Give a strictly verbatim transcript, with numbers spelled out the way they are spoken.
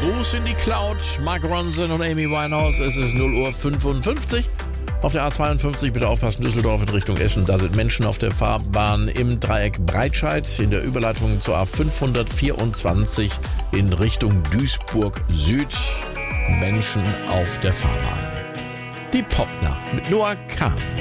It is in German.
Gruß in die Cloud. Mark Ronson und Amy Winehouse. Es ist null Uhr fünfundfünfzig. Auf der A zweiundfünfzig, bitte aufpassen, Düsseldorf in Richtung Eschen. Da sind Menschen auf der Fahrbahn im Dreieck Breitscheid. In der Überleitung zur A fünfhundertvierundzwanzig in Richtung Duisburg Süd. Menschen auf der Fahrbahn. Die Popnacht mit Noah Kahn.